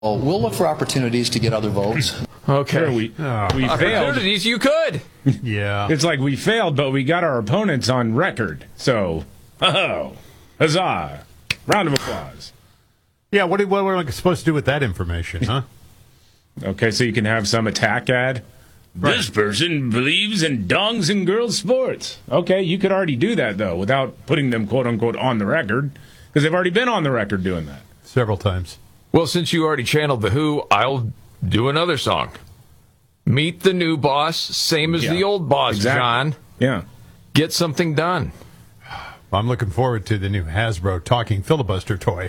Well, we'll look for opportunities to get other votes. Okay. Sure, we failed. Opportunities you could. Yeah. It's like we failed, but we got our opponents on record. So, huzzah. Round of applause. Yeah, what are we supposed to do with that information, huh? Okay, so you can have some attack ad. Right. This person believes in dongs and girls' sports. Okay, you could already do that, though, without putting them, quote-unquote, on the record, because they've already been on the record doing that. Several times. Well, since you already channeled The Who, I'll do another song. Meet the new boss, same as the old boss, exactly. John. Yeah. Get something done. I'm looking forward to the new Hasbro talking filibuster toy.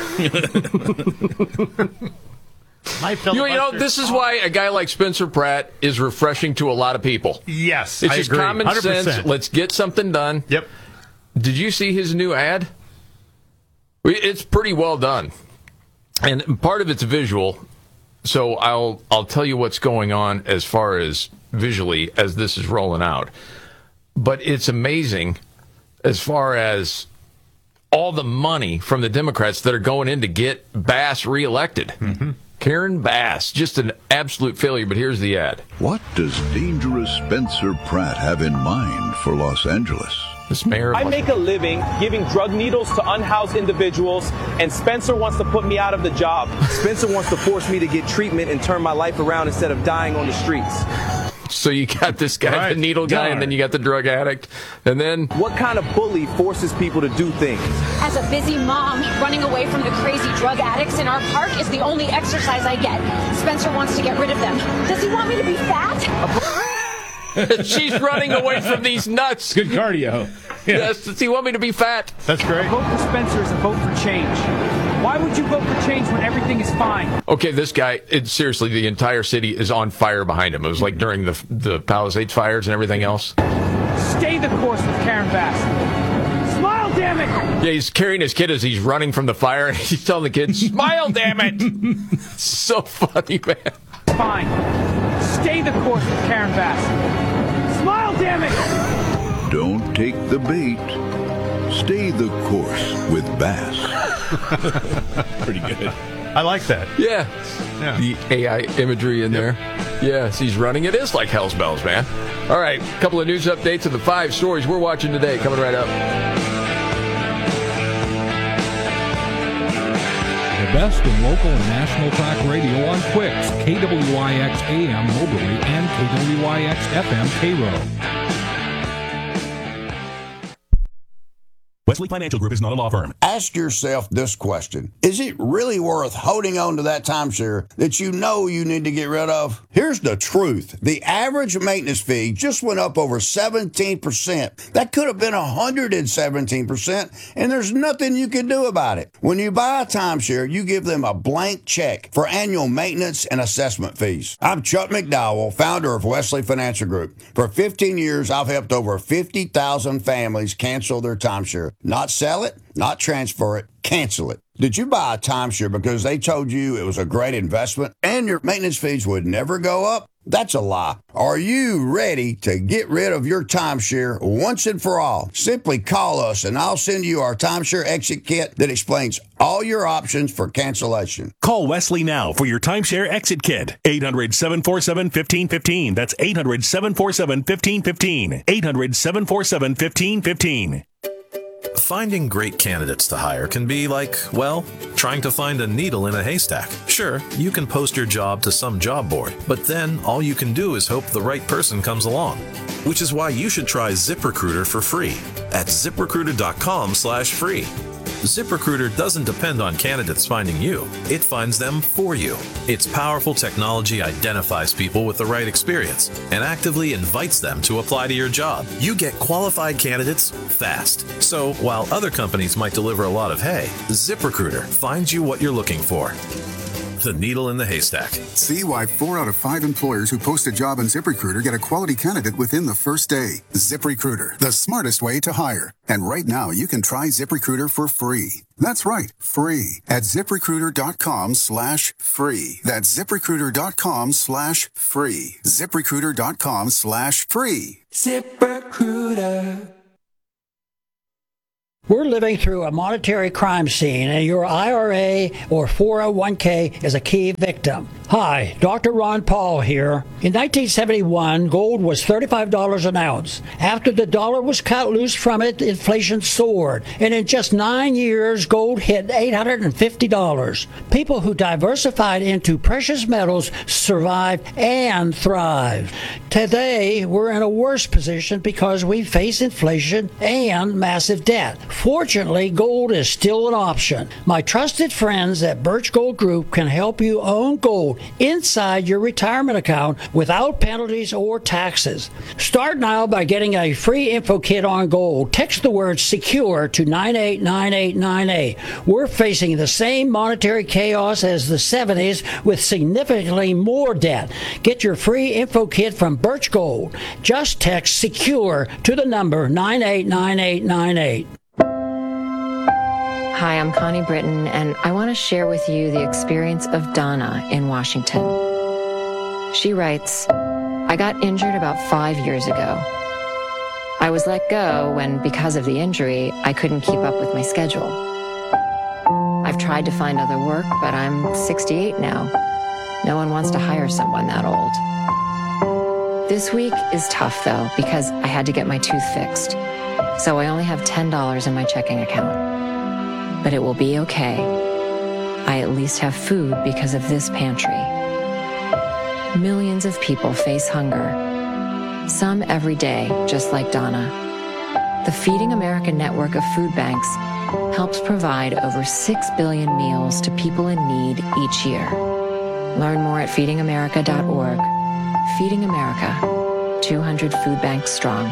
This is why a guy like Spencer Pratt is refreshing to a lot of people. Yes, it's I just agree. common 100%. sense. Let's get something done. Yep. Did you see his new ad? It's pretty well done. And part of it's visual, so I'll tell you what's going on as far as visually as this is rolling out. But it's amazing as far as all the money from the Democrats that are going in to get Bass reelected. Mm-hmm. Karen Bass, just an absolute failure, but here's the ad. What does dangerous Spencer Pratt have in mind for Los Angeles? I make a living giving drug needles to unhoused individuals, and Spencer wants to put me out of the job. Spencer wants to force me to get treatment and turn my life around instead of dying on the streets. So you got this guy, the needle guy, and then you got the drug addict, and then... What kind of bully forces people to do things? As a busy mom, running away from the crazy drug addicts in our park is the only exercise I get. Spencer wants to get rid of them. Does he want me to be fat? She's running away from these nuts. Good cardio. Yeah. Yes, does he want me to be fat? That's great. A vote for Spencer is a vote for change. Why would you vote for change when everything is fine? Okay, this guy, seriously, the entire city is on fire behind him. It was like during the Palisades fires and everything else. Stay the course with Karen Bass. Smile, damn it! Yeah, he's carrying his kid as he's running from the fire, and he's telling the kid, smile, damn it! It's so funny, man. Fine. Stay the course with Karen Bass. Smile, damn it! Don't take the bait. Stay the course with Bass. Pretty good. I like that. Yeah. The AI imagery in there. Yes, he's running. It is like Hell's Bells, man. All right, a couple of news updates of the 5 stories we're watching today coming right up. The best in local and national talk radio on Quicks, KWYX AM Moberly and KWYX FM Cairo. Wesley Financial Group is not a law firm. Ask yourself this question. Is it really worth holding on to that timeshare that you know you need to get rid of? Here's the truth. The average maintenance fee just went up over 17%. That could have been 117%, and there's nothing you can do about it. When you buy a timeshare, you give them a blank check for annual maintenance and assessment fees. I'm Chuck McDowell, founder of Wesley Financial Group. For 15 years, I've helped over 50,000 families cancel their timeshare. Not sell it, not transfer it, cancel it. Did you buy a timeshare because they told you it was a great investment and your maintenance fees would never go up? That's a lie. Are you ready to get rid of your timeshare once and for all? Simply call us and I'll send you our timeshare exit kit that explains all your options for cancellation. Call Wesley now for your timeshare exit kit. 800-747-1515. That's 800-747-1515. 800-747-1515. Finding great candidates to hire can be like, well, trying to find a needle in a haystack. Sure, you can post your job to some job board, but then all you can do is hope the right person comes along. Which is why you should try ZipRecruiter for free at ZipRecruiter.com/free. ZipRecruiter doesn't depend on candidates finding you. It finds them for you. Its powerful technology identifies people with the right experience and actively invites them to apply to your job. You get qualified candidates fast. So while other companies might deliver a lot of hay, ZipRecruiter finds you what you're looking for. The needle in the haystack. See why 4 out of 5 employers who post a job on ZipRecruiter get a quality candidate within the first day. ZipRecruiter, the smartest way to hire. And right now, you can try ZipRecruiter for free. That's right, free at ZipRecruiter.com/free. That's ZipRecruiter.com/free. ZipRecruiter.com/free. ZipRecruiter. We're living through a monetary crime scene, and your IRA or 401k is a key victim. Hi, Dr. Ron Paul here. In 1971, gold was $35 an ounce. After the dollar was cut loose from it, inflation soared. And in just 9 years, gold hit $850. People who diversified into precious metals survived and thrived. Today, we're in a worse position because we face inflation and massive debt. Fortunately, gold is still an option. My trusted friends at Birch Gold Group can help you own gold inside your retirement account without penalties or taxes. Start now by getting a free info kit on gold. Text the word SECURE to 989898. We're facing the same monetary chaos as the 70s with significantly more debt. Get your free info kit from Birch Gold. Just text SECURE to the number 989898. Hi, I'm Connie Britton, and I want to share with you the experience of Donna in Washington. She writes, I got injured about 5 years ago. I was let go when, because of the injury, I couldn't keep up with my schedule. I've tried to find other work, but I'm 68 now. No one wants to hire someone that old. This week is tough, though, because I had to get my tooth fixed. So I only have $10 in my checking account. But it will be okay. I at least have food because of this pantry. Millions of people face hunger, some every day, just like Donna. The Feeding America network of food banks helps provide over 6 billion meals to people in need each year. Learn more at feedingamerica.org. Feeding America, 200 food banks strong.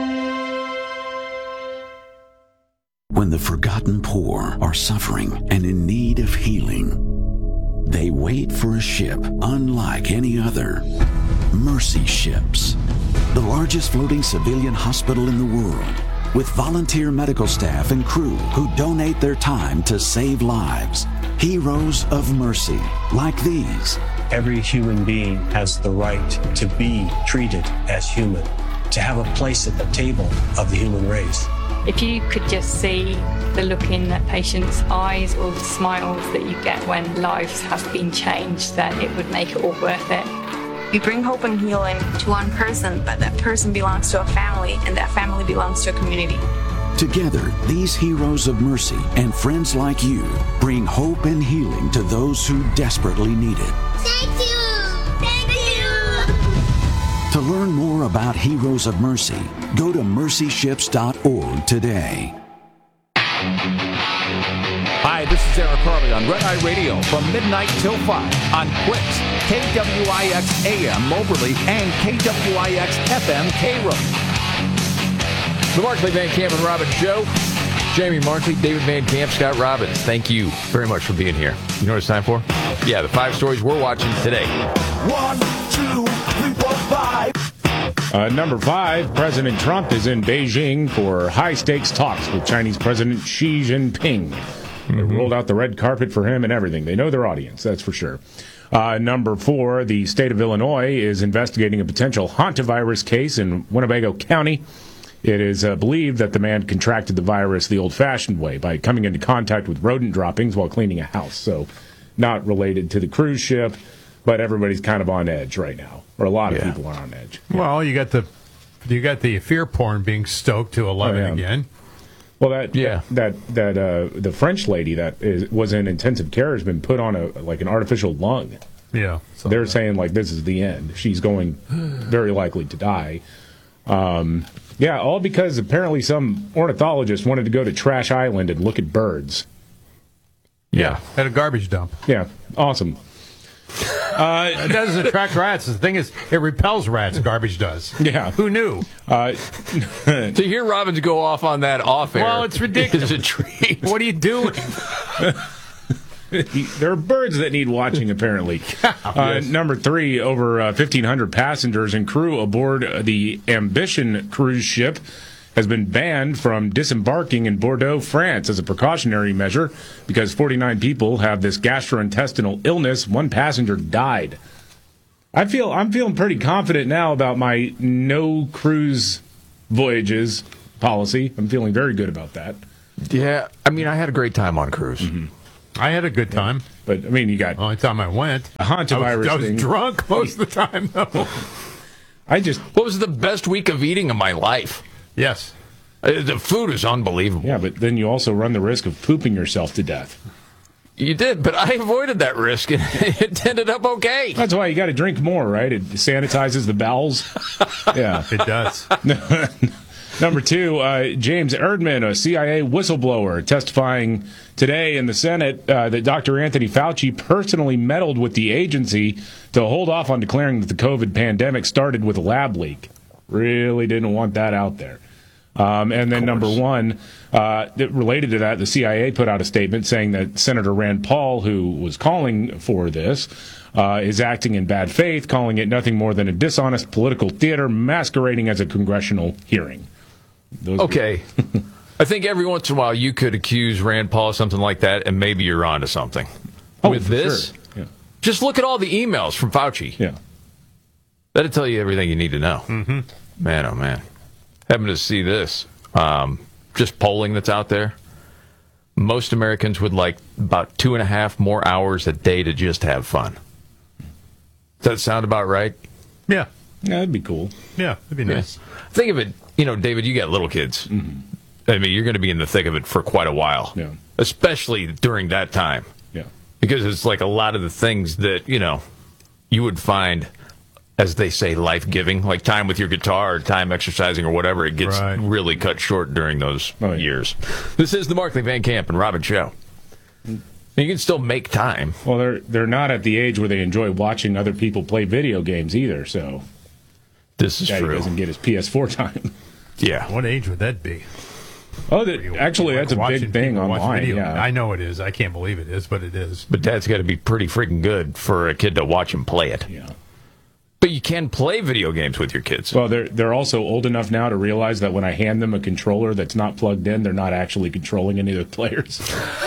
When the forgotten poor are suffering and in need of healing, they wait for a ship unlike any other. Mercy Ships, the largest floating civilian hospital in the world, with volunteer medical staff and crew who donate their time to save lives. Heroes of Mercy, like these. Every human being has the right to be treated as human, to have a place at the table of the human race. If you could just see the look in that patient's eyes or the smiles that you get when lives have been changed, then it would make it all worth it. We bring hope and healing to one person, but that person belongs to a family, and that family belongs to a community. Together, these heroes of mercy and friends like you bring hope and healing to those who desperately need it. Thank you! Thank you! To learn more about Heroes of Mercy, go to mercyships.org today. Hi, this is Eric Harley on Red Eye Radio from midnight till 5 on Quicks, KWIX AM Moberly and KWIX FM Cairo. The Markley, Van Camp, and Robbins Show. Jamie Markley, David Van Camp, Scott Robbins. Thank you very much for being here. You know what it's time for? Yeah, the 5 stories we're watching today. 1, 2, 3, 4, 5. Number 5, President Trump is in Beijing for high-stakes talks with Chinese President Xi Jinping. They rolled out the red carpet for him and everything. They know their audience, that's for sure. Number 4, the state of Illinois is investigating a potential hantavirus case in Winnebago County. It is believed that the man contracted the virus the old-fashioned way by coming into contact with rodent droppings while cleaning a house. So not related to the cruise ship, but everybody's kind of on edge right now, or a lot of people are on edge. Well, you got the fear porn being stoked to 11 again. Well, the French lady that was in intensive care has been put on an artificial lung. Yeah, so they're saying this is the end. She's going very likely to die. All because apparently some ornithologist wanted to go to Trash Island and look at birds. Yeah, at a garbage dump. Yeah, awesome. It doesn't attract rats. The thing is, it repels rats. Garbage does. Yeah. Who knew? To hear Robbins go off on that off air. Well, it's ridiculous. Is a treat. What are you doing? There are birds that need watching, apparently. Number 3, over 1,500 passengers and crew aboard the Ambition cruise ship has been banned from disembarking in Bordeaux, France, as a precautionary measure because 49 people have this gastrointestinal illness. 1 passenger died. I'm feeling pretty confident now about my no cruise voyages policy. I'm feeling very good about that. Yeah, I mean, I had a great time on cruise. I had a good time. But, I mean, you got... Only time I went. A hantavirus I was thing. drunk most of the time, though. What was the best week of eating of my life? Yes. The food is unbelievable. Yeah, but then you also run the risk of pooping yourself to death. You did, but I avoided that risk, and it ended up okay. That's why you got to drink more, right? It sanitizes the bowels. Yeah, it does. Number 2, James Erdman, a CIA whistleblower, testifying today in the Senate that Dr. Anthony Fauci personally meddled with the agency to hold off on declaring that the COVID pandemic started with a lab leak. Really didn't want that out there. And then number 1, related to that, the CIA put out a statement saying that Senator Rand Paul, who was calling for this, is acting in bad faith, calling it nothing more than a dishonest political theater masquerading as a congressional hearing. Okay. I think every once in a while you could accuse Rand Paul of something like that, and maybe you're onto something. With this, just look at all the emails from Fauci. Yeah. That'll tell you everything you need to know. Mm-hmm. Man, oh man. Having to see this. Just polling that's out there. Most Americans would like about 2.5 more hours a day to just have fun. Does that sound about right? Yeah. Yeah, that'd be cool. Yeah, that'd be nice. Think of it, David, you got little kids. Mm-hmm. I mean, you're going to be in the thick of it for quite a while. Yeah. Especially during that time. Yeah. Because it's like a lot of the things that, you would find, as they say, life-giving, like time with your guitar or time exercising or whatever, it gets really cut short during those years. This is the Markley, Van Camp, and Robin Show. You can still make time. Well, they're not at the age where they enjoy watching other people play video games either, so... This is Daddy true. doesn't get his PS4 time. Yeah. What age would that be? Oh, actually, that's a big thing online. Yeah. I know it is. I can't believe it is, but it is. But Dad's got to be pretty freaking good for a kid to watch him play it. Yeah. But you can play video games with your kids. Well, they're also old enough now to realize that when I hand them a controller that's not plugged in, they're not actually controlling any of the players.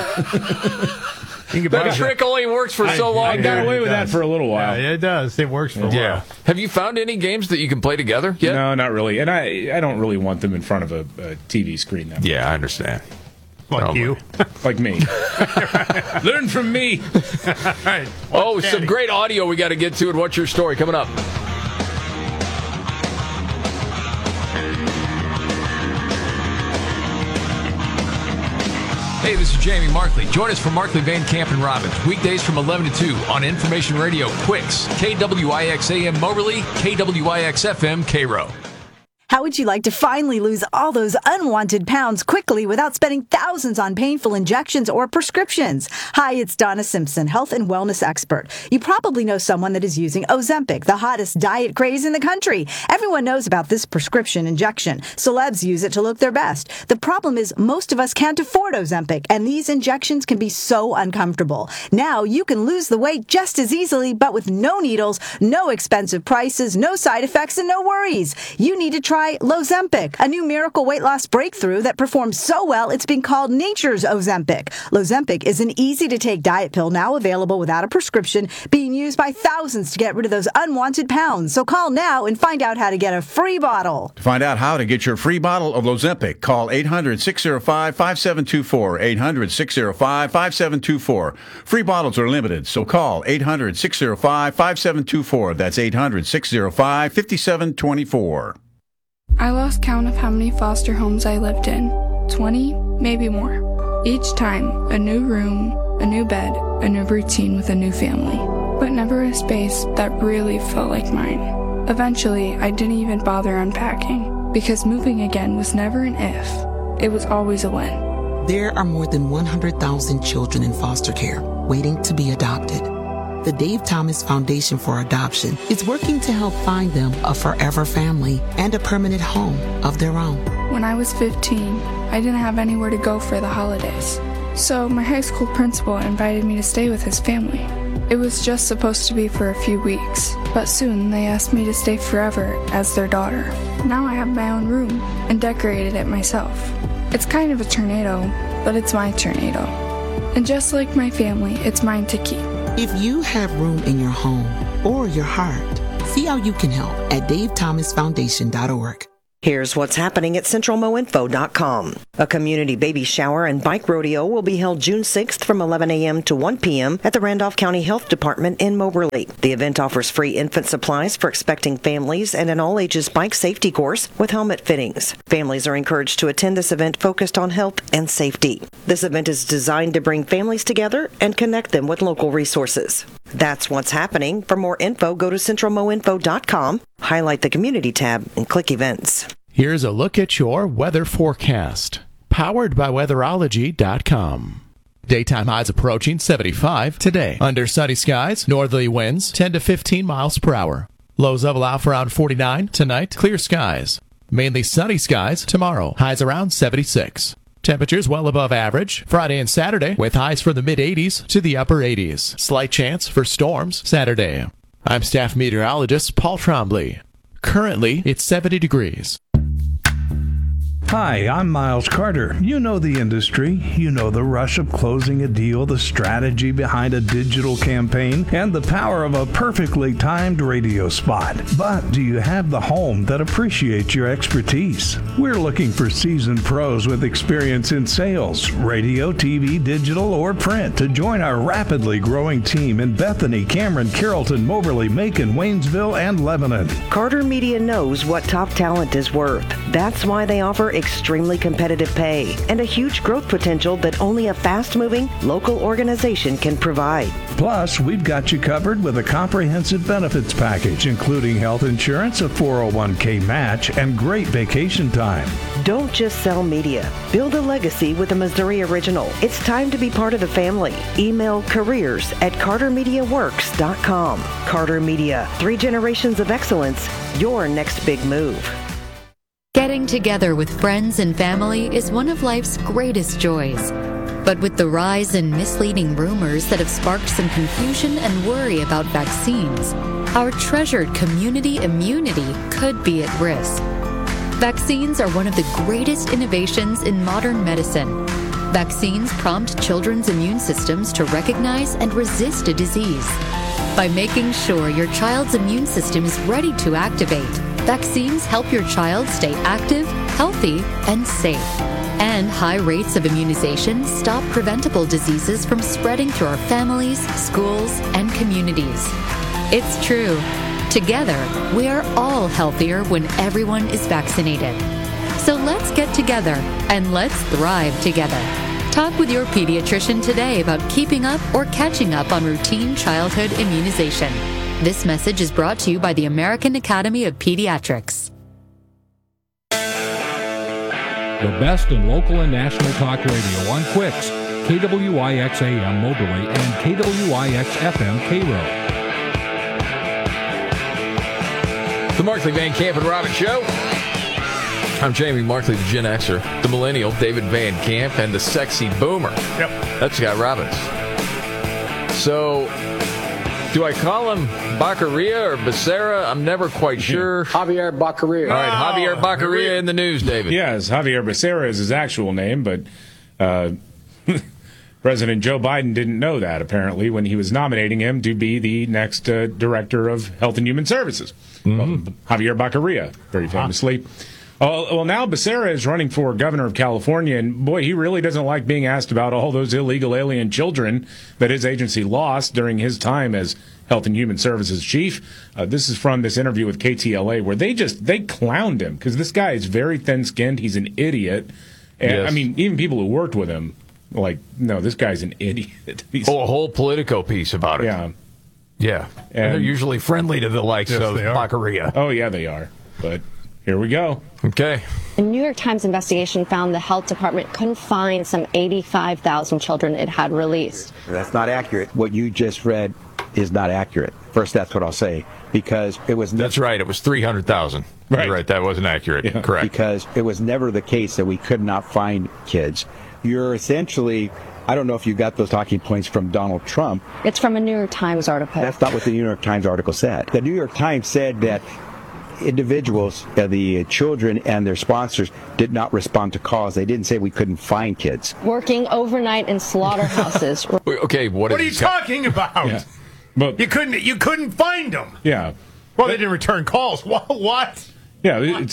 That trick only works for so long. I got away with that for a little while. Yeah, it does. It works for a while. Have you found any games that you can play together yet? No, not really. And I don't really want them in front of a TV screen. That I understand. Like you. Like me. Learn from me. Right. Some great audio we got to get to. And what's your story coming up? Hey, this is Jamie Markley. Join us for Markley, Van Camp, and Robbins. Weekdays from 11 to 2 on Information Radio Quicks. KWIX AM Moberly, KWIX FM Cairo. How would you like to finally lose all those unwanted pounds quickly without spending thousands on painful injections or prescriptions? Hi, it's Donna Simpson, health and wellness expert. You probably know someone that is using Ozempic, the hottest diet craze in the country. Everyone knows about this prescription injection. Celebs use it to look their best. The problem is most of us can't afford Ozempic, and these injections can be so uncomfortable. Now you can lose the weight just as easily, but with no needles, no expensive prices, no side effects, and no worries. You need to try Lozempic, a new miracle weight loss breakthrough that performs so well it's been called nature's Ozempic. Lozempic is an easy-to-take diet pill now available without a prescription, being used by thousands to get rid of those unwanted pounds. So call now and find out how to get a free bottle. To find out how to get your free bottle of Lozempic, call 800-605-5724, 800-605-5724. Free bottles are limited, so call 800-605-5724. That's 800-605-5724. I lost count of how many foster homes I lived in. 20, maybe more. Each time, a new room, a new bed, a new routine with a new family. But never a space that really felt like mine. Eventually, I didn't even bother unpacking, because moving again was never an if. It was always a when. There are more than 100,000 children in foster care waiting to be adopted. The Dave Thomas Foundation for Adoption is working to help find them a forever family and a permanent home of their own. When I was 15, I didn't have anywhere to go for the holidays. So my high school principal invited me to stay with his family. It was just supposed to be for a few weeks, but soon they asked me to stay forever as their daughter. Now I have my own room and decorated it myself. It's kind of a tornado, but it's my tornado. And just like my family, it's mine to keep. If you have room in your home or your heart, see how you can help at DaveThomasFoundation.org. Here's what's happening at centralmoinfo.com. A community baby shower and bike rodeo will be held June 6th from 11 a.m. to 1 p.m. at the Randolph County Health Department in Moberly. The event offers free infant supplies for expecting families and an all-ages bike safety course with helmet fittings. Families are encouraged to attend this event focused on health and safety. This event is designed to bring families together and connect them with local resources. That's what's happening. For more info, go to centralmoinfo.com, highlight the community tab, and click events. Here's a look at your weather forecast, powered by weatherology.com. Daytime highs approaching 75 today. Under sunny skies, northerly winds 10 to 15 miles per hour. Lows level out for around 49 tonight. Clear skies. Mainly sunny skies tomorrow. Highs around 76. Temperatures well above average Friday and Saturday, with highs from the mid-80s to the upper 80s. Slight chance for storms Saturday. I'm staff meteorologist Paul Trombley. Currently, it's 70 degrees. Hi, I'm Miles Carter. You know the industry. You know the rush of closing a deal, the strategy behind a digital campaign, and the power of a perfectly timed radio spot. But do you have the home that appreciates your expertise? We're looking for seasoned pros with experience in sales, radio, TV, digital, or print to join our rapidly growing team in Bethany, Cameron, Carrollton, Moberly, Macon, Waynesville, and Lebanon. Carter Media knows what top talent is worth. That's why they offer extremely competitive pay and a huge growth potential that only a fast-moving local organization can provide. Plus, we've got you covered with a comprehensive benefits package, including health insurance, a 401k match, and great vacation time. Don't just sell media. Build a legacy with a Missouri original. It's time to be part of the family. Email careers@cartermediaworks.com. Carter Media, 3 generations of excellence, your next big move. Getting together with friends and family is one of life's greatest joys. But with the rise in misleading rumors that have sparked some confusion and worry about vaccines, our treasured community immunity could be at risk. Vaccines are one of the greatest innovations in modern medicine. Vaccines prompt children's immune systems to recognize and resist a disease. By making sure your child's immune system is ready to activate, vaccines help your child stay active, healthy, and safe. And high rates of immunization stop preventable diseases from spreading through our families, schools, and communities. It's true. Together, we are all healthier when everyone is vaccinated. So let's get together and let's thrive together. Talk with your pediatrician today about keeping up or catching up on routine childhood immunization. This message is brought to you by the American Academy of Pediatrics. The best in local and national talk radio on Quicks, KWIX AM Moberly and KWIX FM Cairo. The Markley, Van Camp, and Robbins Show. I'm Jamie Markley, the Gen Xer, the Millennial, David Van Camp, and the Sexy Boomer. Yep. That's Scott Robbins. So, do I call him Baccaria or Becerra? I'm never quite sure. Javier Baccaria. All right, Javier Baccaria in the news, David. Yes, Javier Becerra is his actual name, but President Joe Biden didn't know that, apparently, when he was nominating him to be the next director of Health and Human Services. Javier Baccaria, very famously. Well, now Becerra is running for governor of California, and boy, he really doesn't like being asked about all those illegal alien children that his agency lost during his time as Health and Human Services chief. This is from this interview with KTLA, where they clowned him, because this guy is very thin-skinned. He's an idiot. And, Yes. I mean, even people who worked with him, like, no, this guy's an idiot. A whole Politico piece about it. Yeah. Yeah. And they're usually friendly to the likes of Baccaria. Oh, yeah, they are. But here we go. Okay. The New York Times investigation found the health department couldn't find some 85,000 children it had released. That's not accurate. What you just read is not accurate. First, that's what I'll say, because it was... That's right. It was 300,000. Right. That wasn't accurate. Yeah. Correct. Because it was never the case that we could not find kids. You're essentially... I don't know if you got those talking points from Donald Trump. It's from a New York Times article. That's not what the New York Times article said. The New York Times said that individuals, the children and their sponsors, did not respond to calls. They didn't say we couldn't find kids. Working overnight in slaughterhouses. Okay, what are you talking about? Yeah. But You couldn't find them. yeah. Well, they didn't return calls. What? Yeah,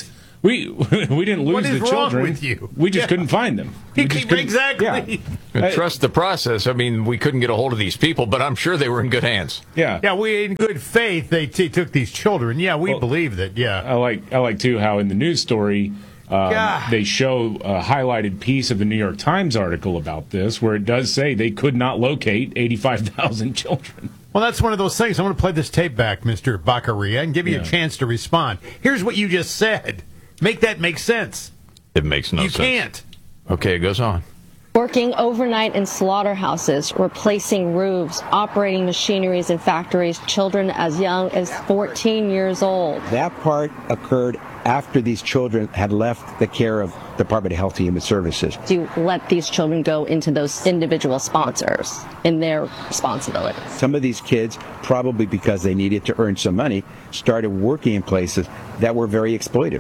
We didn't lose What is the wrong children. with you? We just couldn't find them. Exactly. Yeah. Trust the process. I mean, we couldn't get a hold of these people, but I'm sure they were in good hands. Yeah. Yeah, we in good faith they took these children. Yeah, we believe that. Yeah. I like too how in the news story they show a highlighted piece of the New York Times article about this, where it does say they could not locate 85,000 children. Well, that's one of those things. I'm going to play this tape back, Mr. Baccaria, and give you a chance to respond. Here's what you just said. Make that make sense. It makes no sense. You can't. Okay, it goes on. Working overnight in slaughterhouses, replacing roofs, operating machineries in factories, children as young as 14 years old. That part occurred after these children had left the care of Department of Health and Human Services. To let these children go into those individual sponsors in their responsibility. Some of these kids, probably because they needed to earn some money, started working in places that were very exploitive.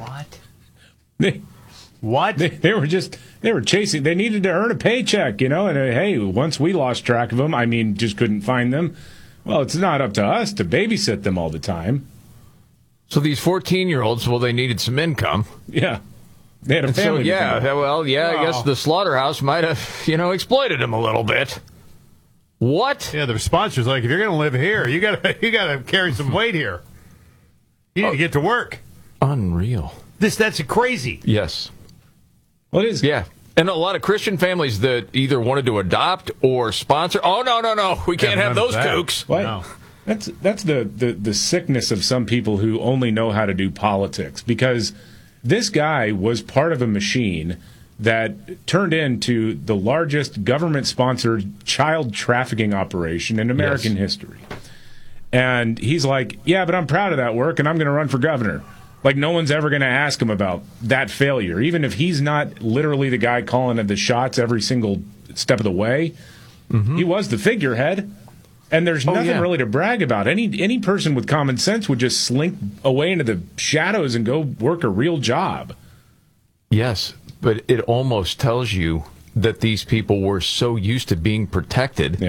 What? They were chasing. They needed to earn a paycheck, and hey, once we lost track of them, just couldn't find them. Well, it's not up to us to babysit them all the time. So these 14-year-olds, well, they needed some income. Yeah. They had a family. So, I guess the slaughterhouse might have, exploited them a little bit. What? Yeah, the sponsor's like, if you're going to live here, you got to carry some weight here. You need to get to work. Unreal. That's crazy. Yes. Well, it is. Yeah. And a lot of Christian families that either wanted to adopt or sponsor. Oh, no. We can't have those kooks. What? No. That's the sickness of some people who only know how to do politics, because this guy was part of a machine that turned into the largest government-sponsored child trafficking operation in American history. And he's like, yeah, but I'm proud of that work, and I'm going to run for governor. Like, no one's ever going to ask him about that failure, even if he's not literally the guy calling the shots every single step of the way. Mm-hmm. He was the figurehead. And there's nothing really to brag about. Any person with common sense would just slink away into the shadows and go work a real job. Yes, but it almost tells you that these people were so used to being protected,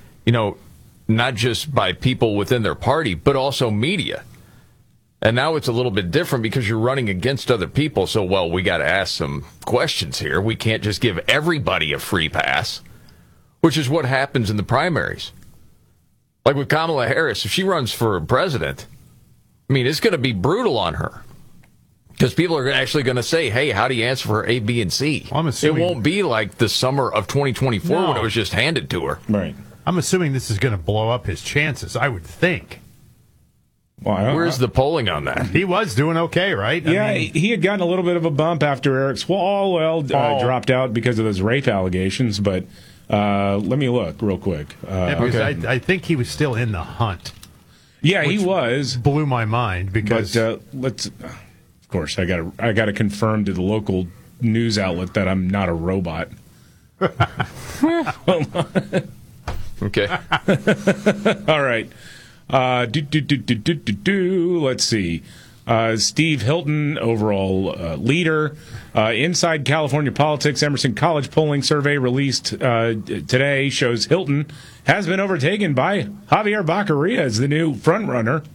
not just by people within their party, but also media. And now it's a little bit different because you're running against other people. So, we got to ask some questions here. We can't just give everybody a free pass, which is what happens in the primaries. Like with Kamala Harris, if she runs for president, it's going to be brutal on her. Because people are actually going to say, hey, how do you answer for A, B, and C? Well, it won't be like the summer of 2024 when it was just handed to her. Right. I'm assuming this is going to blow up his chances, I would think. Well, where's the polling on that? He was doing okay, right? Yeah, he had gotten a little bit of a bump after Eric Swalwell dropped out because of those rape allegations, but let me look real quick. I think he was still in the hunt. Yeah, he was. Blew my mind because let's. Of course, I got to confirm to the local news outlet that I'm not a robot. Okay. All right. Let's see. Steve Hilton, overall leader. Inside California Politics, Emerson College polling survey released today shows Hilton has been overtaken by Javier Baccaria as the new frontrunner.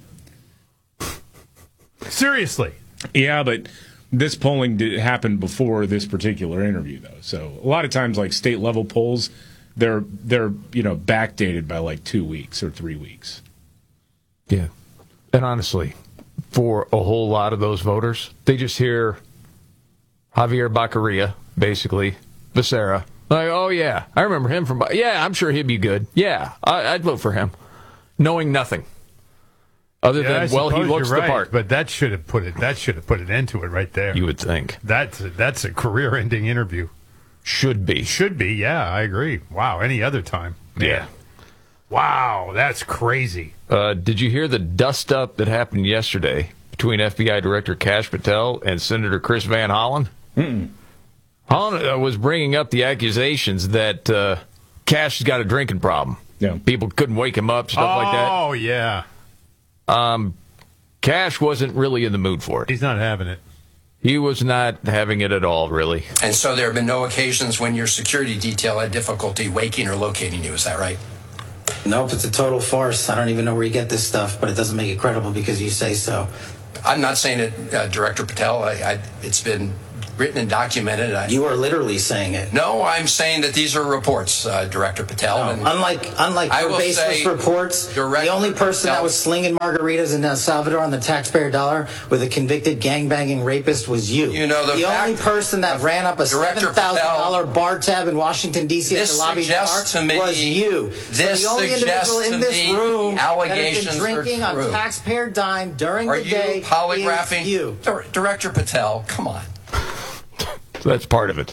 Seriously? Yeah, but this polling happened before this particular interview, though. So a lot of times, like state level polls, they're backdated by like 2 weeks or 3 weeks. Yeah, and honestly, for a whole lot of those voters, they just hear Javier Baccaria, basically, Becerra. Like, oh, yeah, I remember him from... Yeah, I'm sure he'd be good. Yeah, I'd vote for him. Knowing nothing. Other than, he looks the part. But that should have put an end to it right there. You would think. That's a career-ending interview. Should be. Yeah, I agree. Wow, any other time. Man. Yeah. Wow, that's crazy. Did you hear the dust-up that happened yesterday between FBI Director Kash Patel and Senator Chris Van Hollen? Mm-mm. Hollen was bringing up the accusations that Kash has got a drinking problem. Yeah. People couldn't wake him up, stuff like that. Oh, yeah. Kash wasn't really in the mood for it. He's not having it. He was not having it at all, really. And so there have been no occasions when your security detail had difficulty waking or locating you, is that right? Nope, it's a total farce. I don't even know where you get this stuff, but it doesn't make it credible because you say so. I'm not saying it, Director Patel. It's been written and documented. You are literally saying it. No, I'm saying that these are reports, Director Patel. No. And unlike your baseless reports, the only person that was slinging margaritas in El Salvador on the taxpayer dollar with a convicted gangbanging rapist was you. You know, the only person that ran up a $7,000 bar tab in Washington, D.C. at the lobby bar was you. This so the only individual in this room that has been drinking on true. taxpayer dime during Are the day you polygraphing? is you. Director Patel, come on. So that's part of it.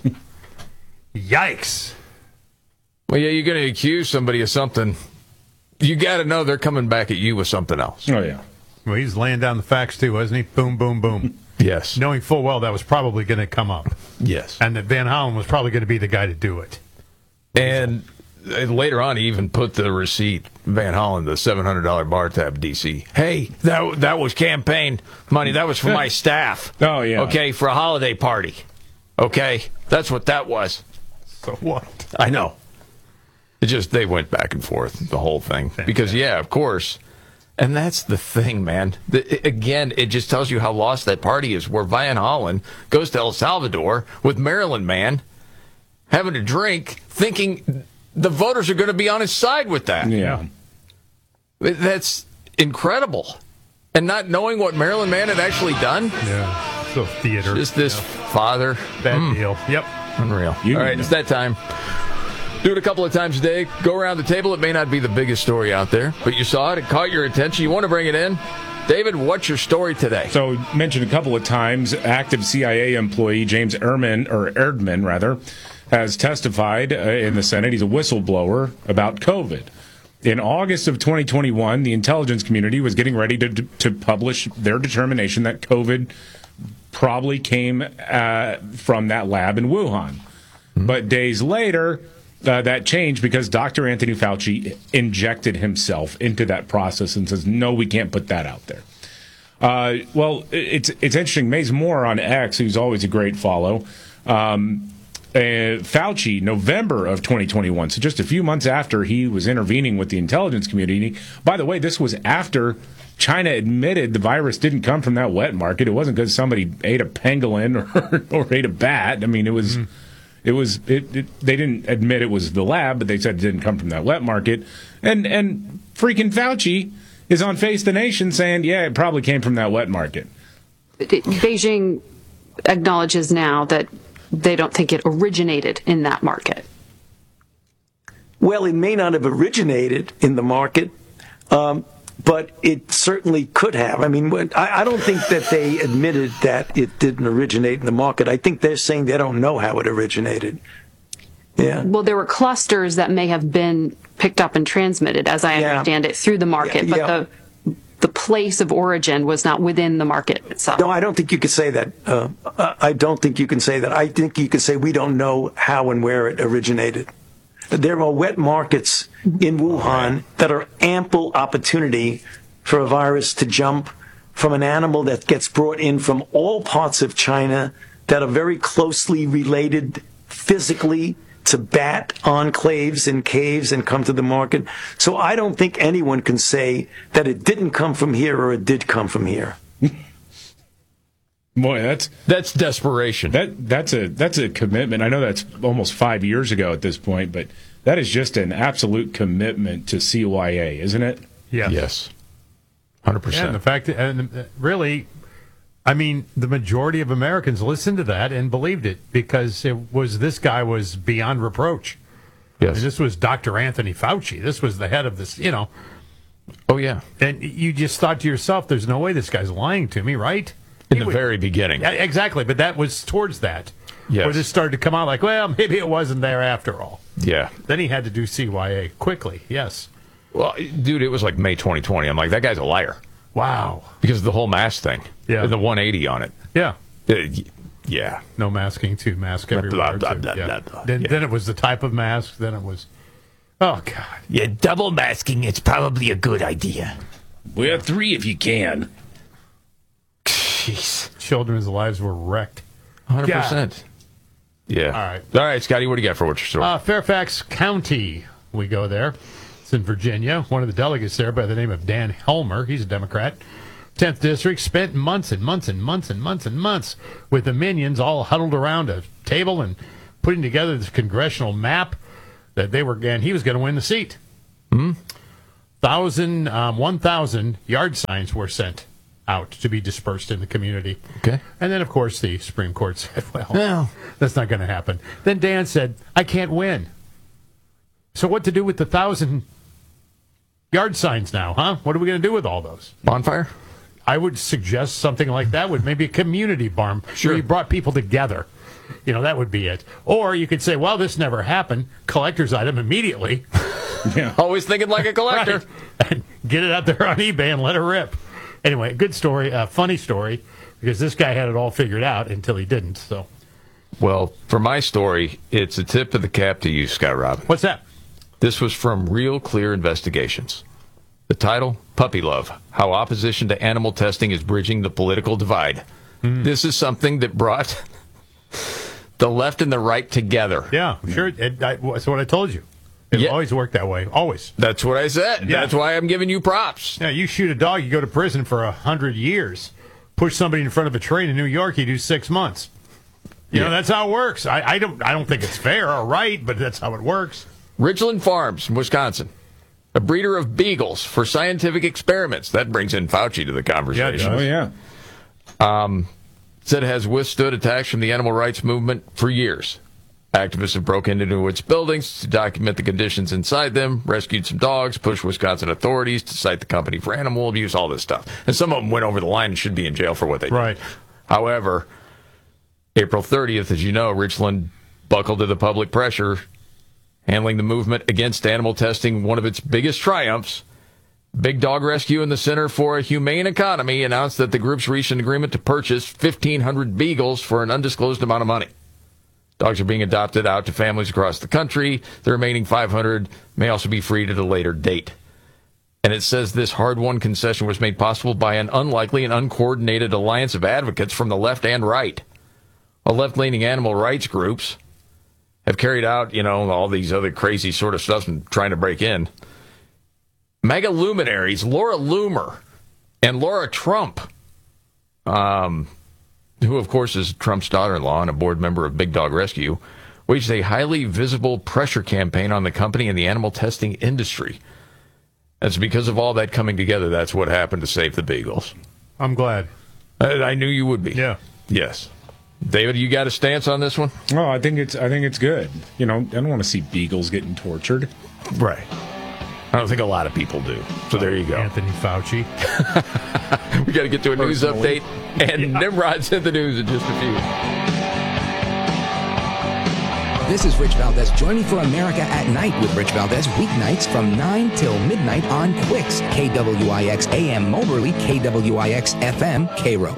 Yikes. Well, yeah, you're going to accuse somebody of something. You got to know they're coming back at you with something else. Oh, yeah. Well, he's laying down the facts, too, wasn't he? Boom, boom, boom. Yes. Knowing full well that was probably going to come up. Yes. And that Van Hollen was probably going to be the guy to do it. And later on, he even put the receipt, Van Hollen, the $700 bar tab, DC. Hey, that was campaign money. That was for my staff. Oh, yeah. Okay, for a holiday party. Okay, that's what that was. So what? I know. It just, they went back and forth, the whole thing. Because, yeah, of course. And that's the thing, man. Again, it just tells you how lost that party is, where Van Hollen goes to El Salvador with Maryland Man, having a drink, thinking the voters are going to be on his side with that. Yeah. That's incredible. And not knowing what Maryland Man had actually done. Yeah. So theater. Just this father. Bad deal. Yep. Unreal. All right, it's that time. Do it a couple of times a day. Go around the table. It may not be the biggest story out there, but you saw it. It caught your attention. You want to bring it in. David, what's your story today? So, mentioned a couple of times, active CIA employee James Erdman, has testified in the Senate. He's a whistleblower about COVID. In August of 2021, the intelligence community was getting ready to publish their determination that COVID probably came from that lab in Wuhan. Mm-hmm. But days later, that changed because Dr. Anthony Fauci injected himself into that process and says, no, we can't put that out there. Well, it's interesting. Maze Moore on X, who's always a great follow, Fauci, November of 2021, so just a few months after he was intervening with the intelligence community. By the way, this was after China admitted the virus didn't come from that wet market. It wasn't because somebody ate a pangolin or ate a bat. I mean, it was... They didn't admit it was the lab, but they said it didn't come from that wet market. And freaking Fauci is on Face the Nation saying, yeah, it probably came from that wet market. Beijing acknowledges now that they don't think it originated in that market. Well, it may not have originated in the market, but it certainly could have. I mean, I don't think that they admitted that it didn't originate in the market. I think they're saying they don't know how it originated. Yeah. Well, there were clusters that may have been picked up and transmitted, as I understand it, through the market, but the place of origin was not within the market itself. No, I don't think you could say that. I don't think you can say that. I think you could say we don't know how and where it originated. There are wet markets in Wuhan that are ample opportunity for a virus to jump from an animal that gets brought in from all parts of China that are very closely related physically to bat enclaves and caves and come to the market. So I don't think anyone can say that it didn't come from here or it did come from here. Boy, that's desperation. That's a commitment. I know that's almost 5 years ago at this point, but that is just an absolute commitment to CYA, isn't it? Yeah. Yes. 100%. Yeah, and the fact that, and really, I mean, the majority of Americans listened to that and believed it because this guy was beyond reproach. Yes. And this was Dr. Anthony Fauci. This was the head of this, Oh, yeah. And you just thought to yourself, there's no way this guy's lying to me, right? In the very beginning. Yeah, exactly, but that was towards that. Yes. Where this started to come out like, well, maybe it wasn't there after all. Yeah. Then he had to do CYA quickly, yes. Well, dude, it was like May 2020. I'm like, that guy's a liar. Wow. Because of the whole mask thing. Yeah. And the 180 on it. Yeah. Yeah. No masking, to mask everywhere. Then it was the type of mask, then it was, oh, God. Yeah, double masking, it's probably a good idea. Well, 3 if you can. Jeez. Children's lives were wrecked. 100%. God. Yeah. All right, Scotty, what do you got for what's your story? Fairfax County, we go there. It's in Virginia. One of the delegates there by the name of Dan Helmer, he's a Democrat, 10th District spent months and months and months and months and months with the minions all huddled around a table and putting together this congressional map that he was going to win the seat. 1,000 yard signs were sent out to be dispersed in the community. Okay. And then, of course, the Supreme Court said, well, that's not going to happen. Then Dan said, I can't win. So what to do with the 1,000 yard signs now, huh? What are we going to do with all those? Bonfire? I would suggest something like that with maybe a community barn. Sure. Where you brought people together. That would be it. Or you could say, well, this never happened. Collector's item immediately. Yeah. Always thinking like a collector. Right. And get it out there on eBay and let it rip. Anyway, good story, funny story, because this guy had it all figured out until he didn't. So, well, for my story, it's a tip of the cap to you, Scott Robin. What's that? This was from Real Clear Investigations. The title, Puppy Love, How Opposition to Animal Testing is Bridging the Political Divide. This is something that brought the left and the right together. Yeah, sure. That's what I told you. It'll always work that way. Always. That's what I said. Yeah. That's why I'm giving you props. Yeah, you shoot a dog, you go to prison for 100 years. Push somebody in front of a train in New York, you do 6 months. You know, that's how it works. I don't think it's fair or right, but that's how it works. Ridgeland Farms, Wisconsin. A breeder of beagles for scientific experiments. That brings in Fauci to the conversation. Said it has withstood attacks from the animal rights movement for years. Activists have broken into its buildings to document the conditions inside them, rescued some dogs, pushed Wisconsin authorities to cite the company for animal abuse, all this stuff. And some of them went over the line and should be in jail for what they did. Right. However, April 30th, as you know, Richland buckled to the public pressure, handling the movement against animal testing, one of its biggest triumphs. Big Dog Rescue and the Center for a Humane Economy announced that the groups reached an agreement to purchase 1,500 beagles for an undisclosed amount of money. Dogs are being adopted out to families across the country. The remaining 500 may also be freed at a later date. And it says this hard-won concession was made possible by an unlikely and uncoordinated alliance of advocates from the left and right. While left-leaning animal rights groups have carried out, all these other crazy sort of stuff and trying to break in. Mega luminaries Laura Loomer and Laura Trump, who, of course, is Trump's daughter-in-law and a board member of Big Dog Rescue, waged a highly visible pressure campaign on the company and the animal testing industry. That's because of all that coming together. That's what happened to save the beagles. I'm glad. I knew you would be. Yeah. Yes. David, you got a stance on this one? Oh, I think it's good. I don't want to see beagles getting tortured. Right. I don't think a lot of people do. So there you go. Anthony Fauci. We got to get to a news update, and Nimrod's in the news in just a few. This is Rich Valdez. Join me for America at Night with Rich Valdez, weeknights from 9 till midnight on Quicks, KWIX AM Moberly, KWIX FM, Cairo.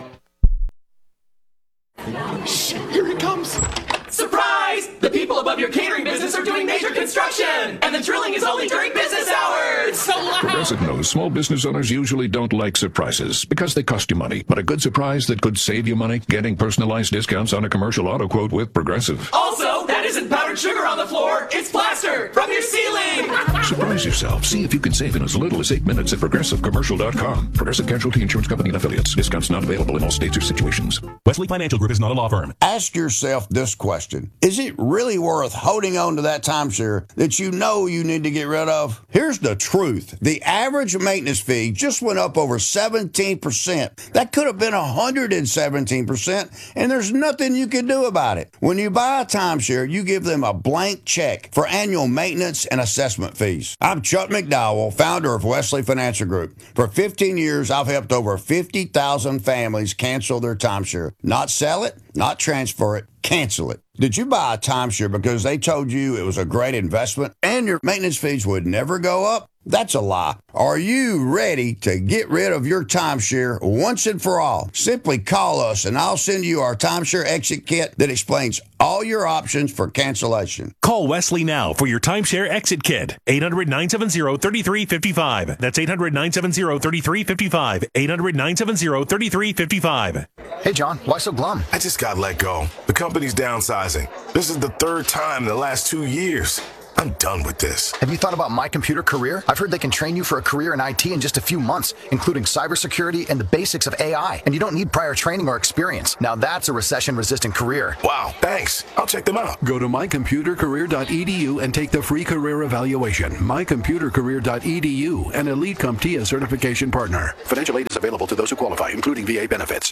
Shh, here he comes. Surprise! The people above your catering business are doing major construction, and the drilling is only during business hours. So loud. Progressive knows small business owners usually don't like surprises because they cost you money. But a good surprise that could save you money? Getting personalized discounts on a commercial auto quote with Progressive. Also, that isn't powdered sugar on the floor. It's plaster from your ceiling. Surprise yourself. See if you can save in as little as 8 minutes at ProgressiveCommercial.com. Progressive Casualty Insurance Company and Affiliates. Discounts not available in all states or situations. Wesley Financial Group is not a law firm. Ask yourself this question. Is it really worth holding on to that timeshare that you know you need to get rid of? Here's the truth. The average maintenance fee just went up over 17%. That could have been 117%, and there's nothing you can do about it. When you buy a timeshare, you give them a blank check for annual maintenance and assessment fees. I'm Chuck McDowell, founder of Wesley Financial Group. For 15 years, I've helped over 50,000 families cancel their timeshare. Not sell it, not transfer it, cancel it. Did you buy a timeshare because they told you it was a great investment and your maintenance fees would never go up? That's a lie. Are you ready to get rid of your timeshare once and for all? Simply call us and I'll send you our timeshare exit kit that explains all your options for cancellation. Call Wesley now for your timeshare exit kit. 800-970-3355. That's 800-970-3355. 800-970-3355. Hey, John, why so glum? I just got let go. The company's downsizing. This is the third time in the last 2 years. I'm done with this. Have you thought about My Computer Career? I've heard they can train you for a career in IT in just a few months, including cybersecurity and the basics of AI. And you don't need prior training or experience. Now that's a recession-resistant career. Wow, thanks. I'll check them out. Go to mycomputercareer.edu and take the free career evaluation. Mycomputercareer.edu, an Elite CompTIA certification partner. Financial aid is available to those who qualify, including VA benefits.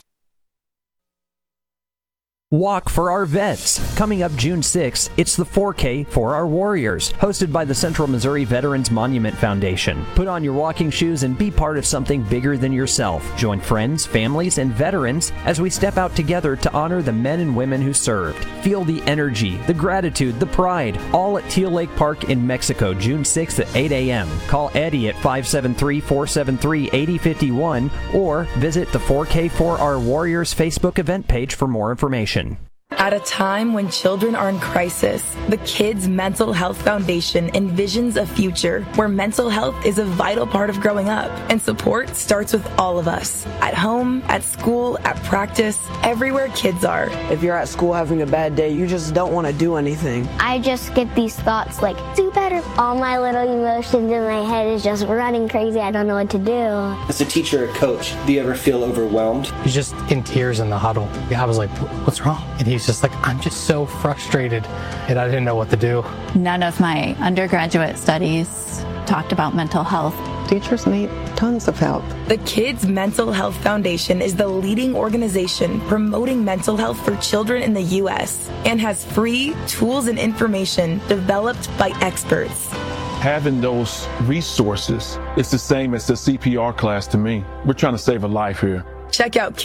Walk for Our Vets. Coming up June 6th, it's the 4K for Our Warriors, hosted by the Central Missouri Veterans Monument Foundation. Put on your walking shoes and be part of something bigger than yourself. Join friends, families, and veterans as we step out together to honor the men and women who served. Feel the energy, the gratitude, the pride, all at Teal Lake Park in Mexico, June 6th at 8 a.m. Call Eddie at 573-473-8051 or visit the 4K for Our Warriors Facebook event page for more information. At a time when children are in crisis, the Kids Mental Health Foundation envisions a future where mental health is a vital part of growing up, and support starts with all of us. At home, at school, at practice, everywhere kids are. If you're at school having a bad day, you just don't want to do anything. I just get these thoughts like, do better. All my little emotions in my head is just running crazy. I don't know what to do. As a teacher or coach, do you ever feel overwhelmed? He's just in tears in the huddle. I was like, what's wrong? And he's just like, I'm just so frustrated, and I didn't know what to do. None of my undergraduate studies talked about mental health. Teachers need tons of help. The Kids Mental Health Foundation is the leading organization promoting mental health for children in the U.S. and has free tools and information developed by experts. Having those resources is the same as the CPR class to me. We're trying to save a life here. Check out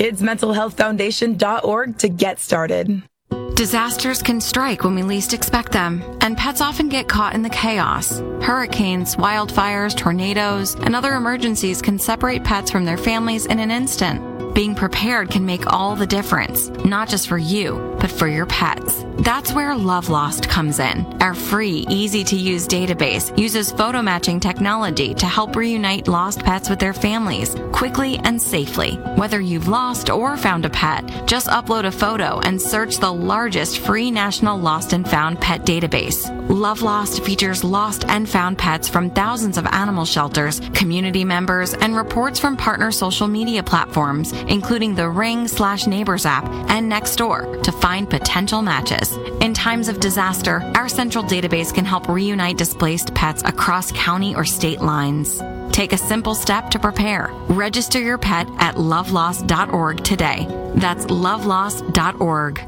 kidsmentalhealthfoundation.org to get started. Disasters can strike when we least expect them, and pets often get caught in the chaos. Hurricanes, wildfires, tornadoes, and other emergencies can separate pets from their families in an instant. Being prepared can make all the difference, not just for you, but for your pets. That's where Love Lost comes in. Our free, easy-to-use database uses photo matching technology to help reunite lost pets with their families, quickly and safely. Whether you've lost or found a pet, just upload a photo and search the largest free national lost and found pet database. Love Lost features lost and found pets from thousands of animal shelters, community members, and reports from partner social media platforms, including the Ring/Neighbors app and Nextdoor, to find potential matches. In times of disaster, our central database can help reunite displaced pets across county or state lines. Take a simple step to prepare. Register your pet at lovelost.org today. That's lovelost.org.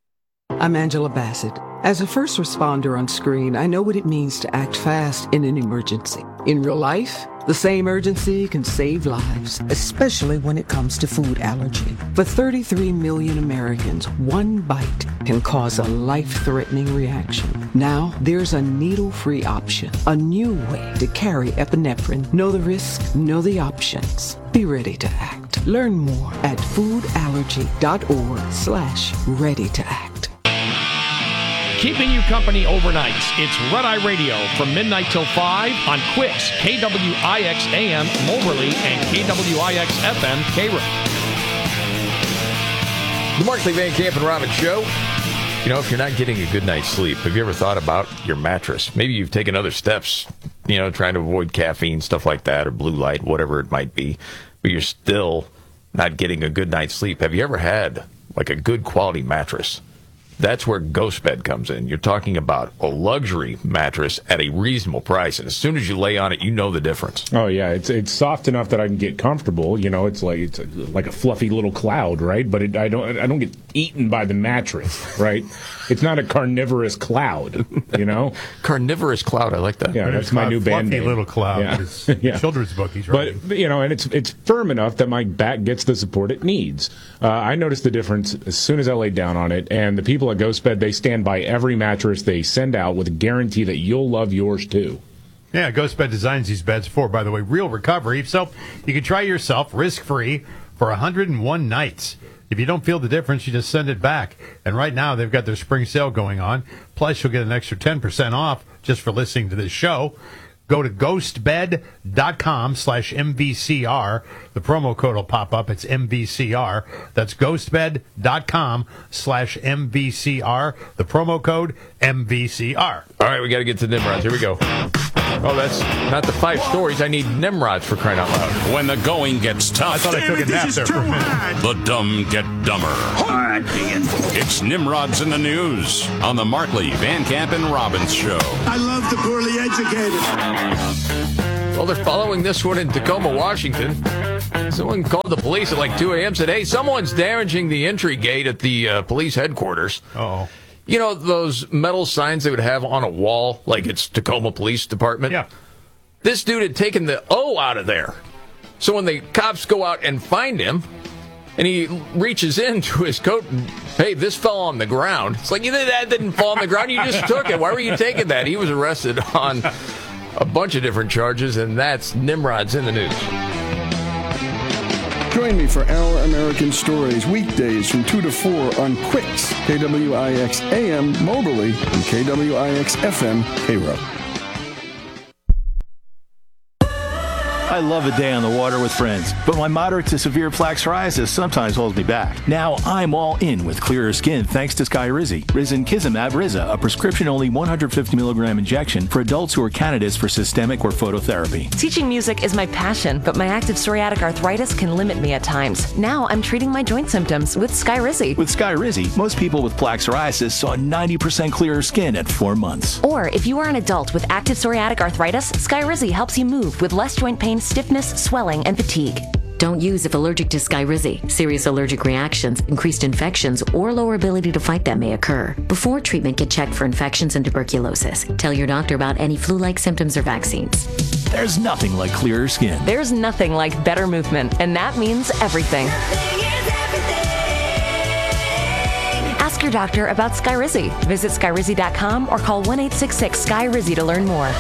I'm Angela Bassett. As a first responder on screen, I know what it means to act fast in an emergency. In real life, the same urgency can save lives, especially when it comes to food allergy. For 33 million Americans, one bite can cause a life-threatening reaction. Now, there's a needle-free option, a new way to carry epinephrine. Know the risk, know the options. Be ready to act. Learn more at foodallergy.org/ready to act. Keeping you company overnights. It's Red Eye Radio from midnight till 5 on Quicks, KWIX AM Moberly and KWIX FM Cairo. The Markley, Van Camp and Robbins Show. You know, if you're not getting a good night's sleep, have you ever thought about your mattress? Maybe you've taken other steps, you know, trying to avoid caffeine, stuff like that, or blue light, whatever it might be, but you're still not getting a good night's sleep. Have you ever had, like, a good quality mattress? That's where GhostBed comes in. You're talking about a luxury mattress at a reasonable price, and as soon as you lay on it, you know the difference. Oh yeah, it's soft enough that I can get comfortable. You know, it's like a fluffy little cloud, right? But I don't get eaten by the mattress, right? It's not a carnivorous cloud, you know. Carnivorous cloud, I like that. Yeah, that's my new band name. Fluffy little cloud. Yeah. Children's book, he's right. But you know, and it's firm enough that my back gets the support it needs. I noticed the difference as soon as I laid down on it, and the people at GhostBed, they stand by every mattress they send out with a guarantee that you'll love yours too. Yeah, GhostBed designs these beds for, by the way, real recovery. So you can try yourself risk-free for 101 nights. If you don't feel the difference, you just send it back. And right now, they've got their spring sale going on. Plus, you'll get an extra 10% off just for listening to this show. Go to ghostbed.com/MVCR. The promo code will pop up. It's MVCR. That's ghostbed.com/MVCR. The promo code MVCR. All right, we got to get to Nimrods. Here we go. Oh, that's not the 5 stories. I need Nimrods for crying out loud. When the going gets tough. I thought I took a nap there for a minute. The dumb get dumber. It's Nimrods in the News on the Markley, Van Camp, and Robbins Show. I love the poorly educated. Well, they're following this one in Tacoma, Washington. Someone called the police at like 2 a.m. said, hey, someone's damaging the entry gate at the police headquarters. Uh-oh. You know those metal signs they would have on a wall, like it's Tacoma Police Department? Yeah. This dude had taken the O out of there. So when the cops go out and find him, and he reaches into his coat and, hey, this fell on the ground. It's like, that didn't fall on the ground. You just took it. Why were you taking that? He was arrested on a bunch of different charges, and that's Nimrod's in the News. Join me for Our American Stories, weekdays from 2 to 4 on Quicks, KWIX AM Moberly, and KWIX FM Cairo. I love a day on the water with friends, but my moderate to severe plaque psoriasis sometimes holds me back. Now I'm all in with clearer skin thanks to Skyrizi. Risankizumab Riza, a prescription-only 150 milligram injection for adults who are candidates for systemic or phototherapy. Teaching music is my passion, but my active psoriatic arthritis can limit me at times. Now I'm treating my joint symptoms with Skyrizi. With Skyrizi, most people with plaque psoriasis saw 90% clearer skin at 4 months. Or if you are an adult with active psoriatic arthritis, Skyrizi helps you move with less joint pain, stiffness, swelling, and fatigue. Don't use if allergic to Skyrizi. Serious allergic reactions, increased infections, or lower ability to fight them may occur. Before treatment, get checked for infections and tuberculosis. Tell your doctor about any flu-like symptoms or vaccines. There's nothing like clearer skin. There's nothing like better movement, and that means everything. Ask your doctor about Skyrizi. Visit Skyrizi.com or call 1-866-SKY-RIZZI to learn more.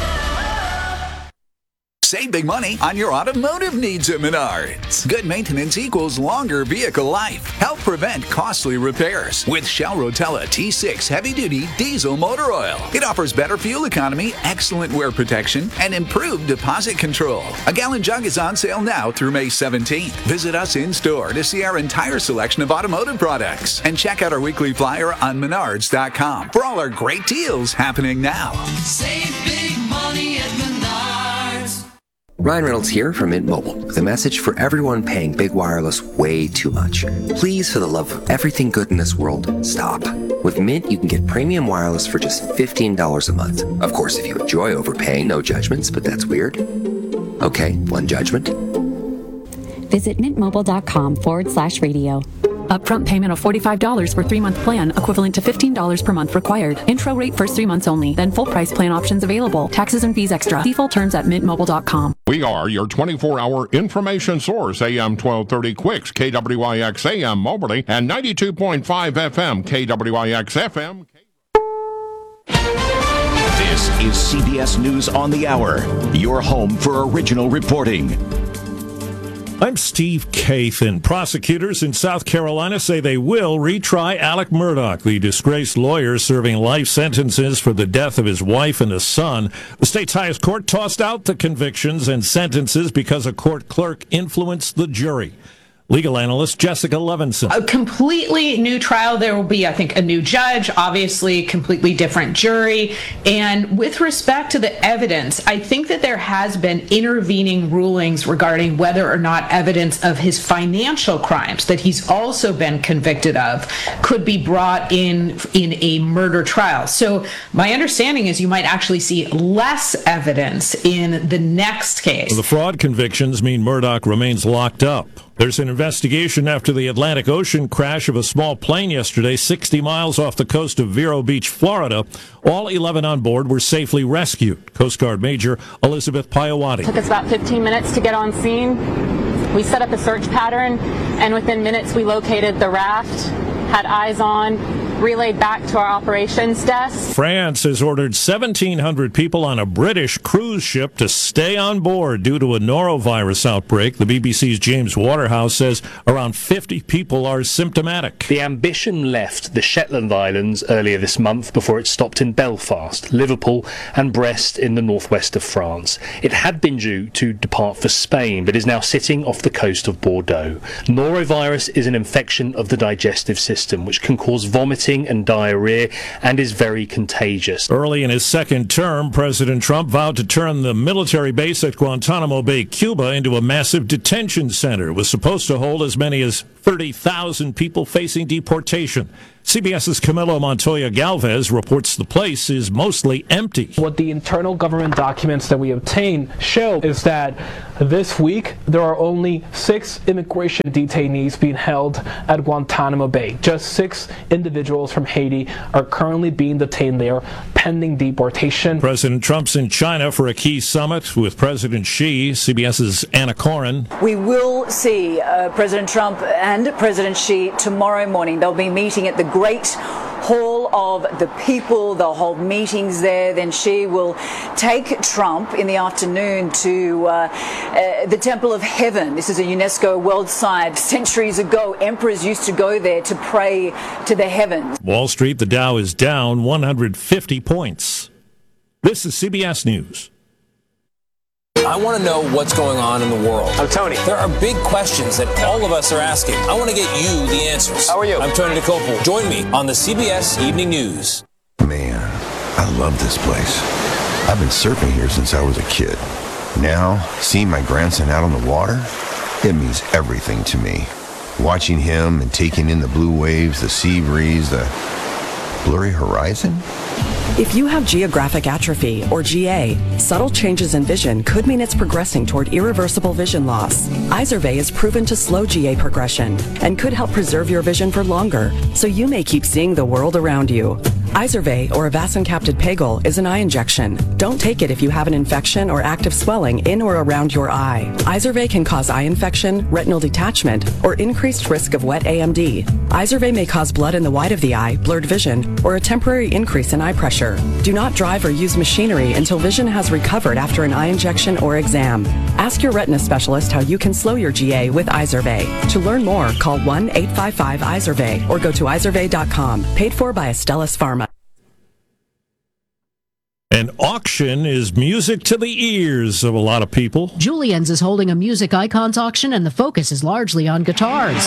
Save big money on your automotive needs at Menards. Good maintenance equals longer vehicle life. Help prevent costly repairs with Shell Rotella T6 heavy-duty diesel motor oil. It offers better fuel economy, excellent wear protection, and improved deposit control. A gallon jug is on sale now through May 17th. Visit us in-store to see our entire selection of automotive products. And check out our weekly flyer on Menards.com for all our great deals happening now. Save big money at Menards. Ryan Reynolds here from Mint Mobile with a message for everyone paying big wireless way too much. Please, for the love of everything good in this world, stop. With Mint, you can get premium wireless for just $15 a month. Of course, if you enjoy overpaying, no judgments, but that's weird. Okay, one judgment. Visit mintmobile.com/radio. Upfront payment of $45 for 3-month plan, equivalent to $15 per month required. Intro rate first 3 months only, then full price plan options available. Taxes and fees extra. See full terms at mintmobile.com. We are your 24-hour information source, AM 1230 Quicks, KWIX AM Moberly, and 92.5 FM, KWIX FM. This is CBS News on the Hour, your home for original reporting. I'm Steve Kathan. Prosecutors in South Carolina say they will retry Alec Murdaugh, the disgraced lawyer serving life sentences for the death of his wife and his son. The state's highest court tossed out the convictions and sentences because a court clerk influenced the jury. Legal analyst Jessica Levinson. A completely new trial. There will be, I think, a new judge, obviously completely different jury. And with respect to the evidence, I think that there has been intervening rulings regarding whether or not evidence of his financial crimes that he's also been convicted of could be brought in a murder trial. So my understanding is you might actually see less evidence in the next case. The fraud convictions mean Murdaugh remains locked up. There's an investigation after the Atlantic Ocean crash of a small plane yesterday, 60 miles off the coast of Vero Beach, Florida. All 11 on board were safely rescued. Coast Guard Major Elizabeth Piawati. It took us about 15 minutes to get on scene. We set up a search pattern, and within minutes we located the raft, had eyes on relayed back to our operations desk. France has ordered 1,700 people on a British cruise ship to stay on board due to a norovirus outbreak. The BBC's James Waterhouse says around 50 people are symptomatic. The Ambition left the Shetland Islands earlier this month before it stopped in Belfast, Liverpool and Brest in the northwest of France. It had been due to depart for Spain, but is now sitting off the coast of Bordeaux. Norovirus is an infection of the digestive system, which can cause vomiting and diarrhea and is very contagious. Early in his second term, President Trump vowed to turn the military base at Guantanamo Bay, Cuba, into a massive detention center. It was supposed to hold as many as 30,000 people facing deportation. CBS's Camilo Montoya Galvez reports the place is mostly empty. What the internal government documents that we obtained show is that this week there are only 6 immigration detainees being held at Guantanamo Bay. Just 6 individuals from Haiti are currently being detained there pending deportation. President Trump's in China for a key summit with President Xi. CBS's Anna Corin. We will see President Trump and President Xi tomorrow morning. They'll be meeting at the Great Hall of the People. They'll hold meetings there. Then Xi will take Trump in the afternoon to the Temple of Heaven. This is a UNESCO World Site. Centuries ago, emperors used to go there to pray to the heavens. Wall Street, the Dow is down 150 points. This is CBS News. I want to know what's going on in the world. I'm Tony. There are big questions that all of us are asking. I want to get you the answers. How are you? I'm Tony DeCopel. Join me on the CBS Evening News. Man, I love this place. I've been surfing here since I was a kid. Now, seeing my grandson out on the water, it means everything to me. Watching him and taking in the blue waves, the sea breeze, the blurry horizon. If you have geographic atrophy, or GA, subtle changes in vision could mean it's progressing toward irreversible vision loss. Izervay is proven to slow GA progression and could help preserve your vision for longer, so you may keep seeing the world around you. Izervay, or avacincaptad pegol, is an eye injection. Don't take it if you have an infection or active swelling in or around your eye. Izervay can cause eye infection, retinal detachment, or increased risk of wet AMD. Izervay may cause blood in the white of the eye, blurred vision, or a temporary increase in eye pressure. Do not drive or use machinery until vision has recovered after an eye injection or exam. Ask your retina specialist how you can slow your GA with Izervay. To learn more, call 1-855-IZERVAY or go to izervay.com. Paid for by Astellas Pharma. An auction is music to the ears of a lot of people. Julien's is holding a music icons auction, and the focus is largely on guitars.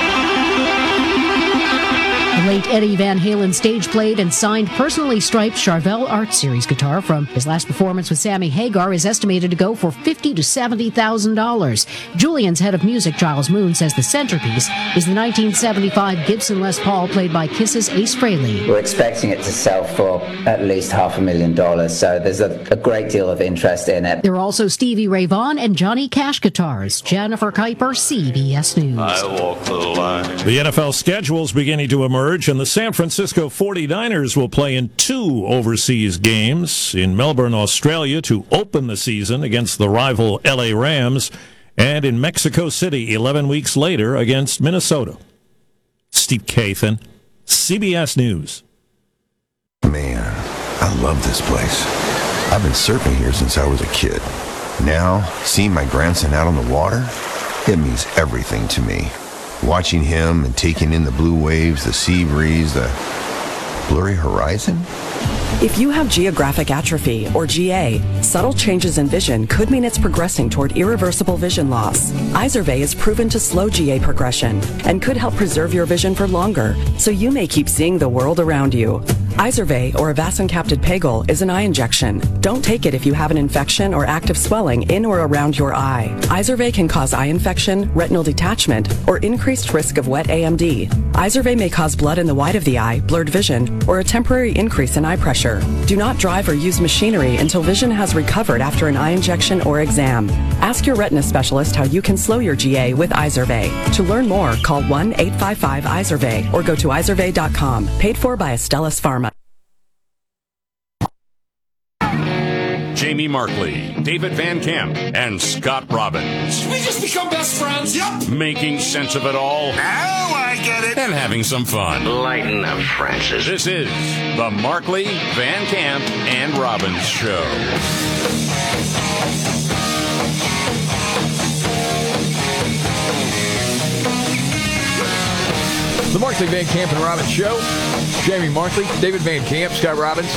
The late Eddie Van Halen stage played and signed personally striped Charvel Art Series guitar from his last performance with Sammy Hagar is estimated to go for $50,000 to $70,000. Julien's head of music, Giles Moon, says the centerpiece is the 1975 Gibson Les Paul played by Kiss's Ace Frehley. We're expecting it to sell for at least $500,000, so there's a great deal of interest in it. There are also Stevie Ray Vaughan and Johnny Cash guitars. Jennifer Kuiper, CBS News. I walk the line. The NFL schedule is beginning to emerge, and the San Francisco 49ers will play in 2 overseas games in Melbourne, Australia to open the season against the rival LA Rams, and in Mexico City 11 weeks later against Minnesota. Steve Kathan, CBS News. Man, I love this place. I've been surfing here since I was a kid. Now, seeing my grandson out on the water, it means everything to me. Watching him and taking in the blue waves, the sea breeze, the blurry horizon. If you have geographic atrophy, or GA, subtle changes in vision could mean it's progressing toward irreversible vision loss. Izervay is proven to slow GA progression and could help preserve your vision for longer, so you may keep seeing the world around you. Izervay, or avacincaptad pegol, is an eye injection. Don't take it if you have an infection or active swelling in or around your eye. Izervay can cause eye infection, retinal detachment, or increased risk of wet AMD. Izervay may cause blood in the white of the eye, blurred vision, or a temporary increase in eye pressure. Do not drive or use machinery until vision has recovered after an eye injection or exam. Ask your retina specialist how you can slow your GA with Izervay. To learn more, call 1-855-IZERVAY or go to izervay.com. Paid for by Astellas Pharma. Jamie Markley, David Van Camp, and Scott Robbins. We just become best friends. Yep. Making sense of it all. Now I get it. And having some fun. Lighten up, Francis. This is the Markley, Van Camp, and Robbins Show. The Markley, Van Camp, and Robbins Show. Jamie Markley, David Van Camp, Scott Robbins.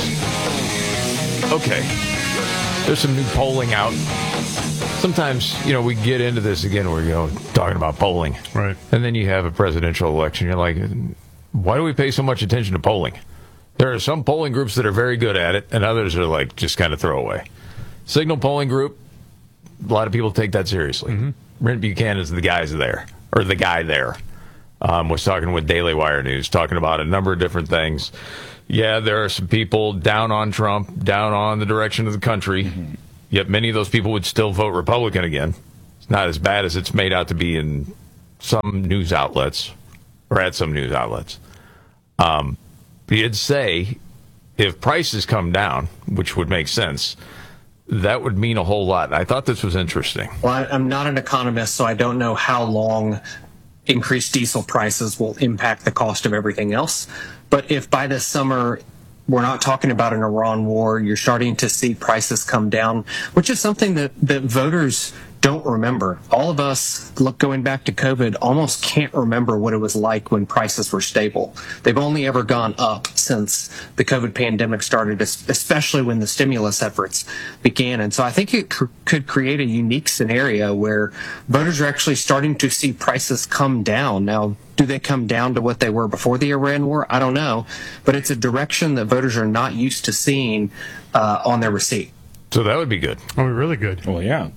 Okay. There's some new polling out. Sometimes, we get into this again, we're talking about polling. Right. And then you have a presidential election. You're like, why do we pay so much attention to polling? There are some polling groups that are very good at it, and others are like just kind of throwaway. Signal polling group, a lot of people take that seriously. Mm-hmm. Brent Buchanan is the guy there. Was talking with Daily Wire News, talking about a number of different things. Yeah, there are some people down on Trump, down on the direction of the country, yet many of those people would still vote Republican again. It's not as bad as it's made out to be in some news outlets, or at some news outlets. He'd say if prices come down, which would make sense, that would mean a whole lot. I thought this was interesting. Well, I'm not an economist, so I don't know how long increased diesel prices will impact the cost of everything else. But if by this summer we're not talking about an Iran war, you're starting to see prices come down, which is something that voters don't remember. All of us, going back to COVID, almost can't remember what it was like when prices were stable. They've only ever gone up since the COVID pandemic started, especially when the stimulus efforts began. And so I think it could create a unique scenario where voters are actually starting to see prices come down. Now, do they come down to what they were before the Iran war? I don't know. But it's a direction that voters are not used to seeing on their receipt. So that would be good. Oh, really good. Well, yeah.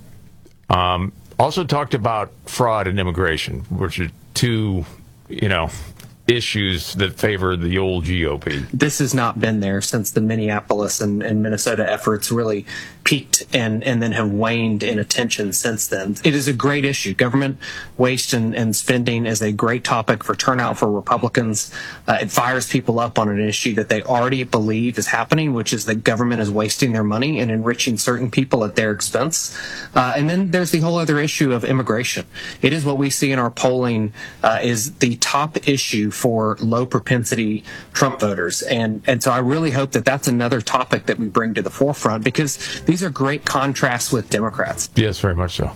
Also talked about fraud and immigration, which are two, issues that favor the old GOP. This has not been there since the Minneapolis and Minnesota efforts really peaked and then have waned in attention since then. It is a great issue. Government waste and spending is a great topic for turnout for Republicans. It fires people up on an issue that they already believe is happening, which is that government is wasting their money and enriching certain people at their expense. And then there's the whole other issue of immigration. It is what we see in our polling is the top issue for low propensity Trump voters. And so I really hope that that's another topic that we bring to the forefront, because these are great contrasts with Democrats. Yes, very much so.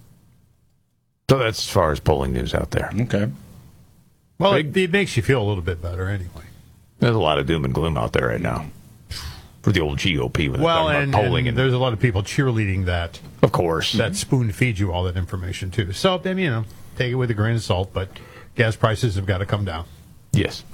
So that's as far as polling news out there. Okay. Well, it makes you feel a little bit better anyway. There's a lot of doom and gloom out there right now for the old GOP. When polling and there's a lot of people cheerleading that. Of course. That spoon feeds you all that information, too. So, then, take it with a grain of salt, but gas prices have got to come down. Yes.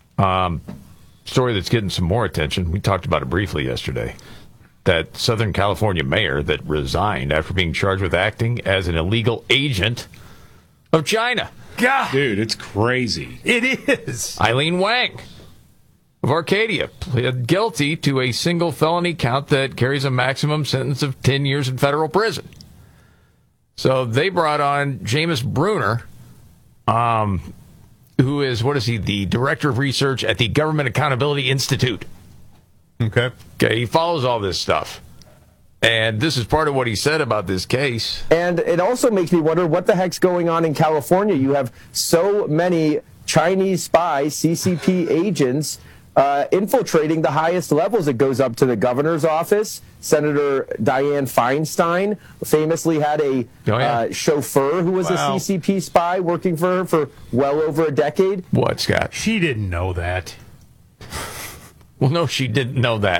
Story that's getting some more attention. We talked about it briefly yesterday. That Southern California mayor that resigned after being charged with acting as an illegal agent of China. God. Dude, it's crazy. It is. Eileen Wang of Arcadia pled guilty to a single felony count that carries a maximum sentence of 10 years in federal prison. So they brought on James Bruner, who is, the director of research at the Government Accountability Institute. Okay, he follows all this stuff. And this is part of what he said about this case. And it also makes me wonder what the heck's going on in California. You have so many Chinese spies, CCP agents, infiltrating the highest levels. It goes up to the governor's office. Senator Dianne Feinstein famously had a chauffeur who was a CCP spy working for her for well over a decade. What, Scott? She didn't know that. Well, no, she didn't know that.